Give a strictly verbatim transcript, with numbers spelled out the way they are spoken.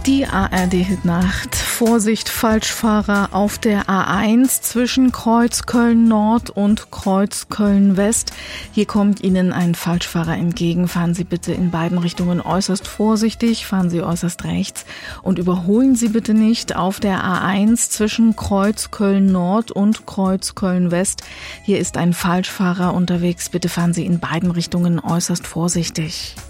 Die A R D-Hitnacht. Vorsicht, Falschfahrer auf der A eins zwischen Kreuz Köln-Nord und Kreuz Köln-West. Hier kommt Ihnen ein Falschfahrer entgegen. Fahren Sie bitte in beiden Richtungen äußerst vorsichtig, fahren Sie äußerst rechts und überholen Sie bitte nicht auf der A eins zwischen Kreuz Köln-Nord und Kreuz Köln-West. Hier ist ein Falschfahrer unterwegs. Bitte fahren Sie in beiden Richtungen äußerst vorsichtig.